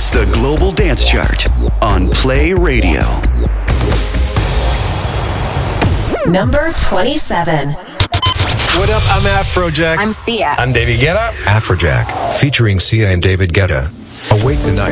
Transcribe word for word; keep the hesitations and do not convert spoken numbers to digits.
It's the Global Dance Chart on Play Radio. Number twenty-seven. What up? I'm Afrojack. I'm Sia. I'm David Guetta. Afrojack, featuring Sia and David Guetta. Awake the Night.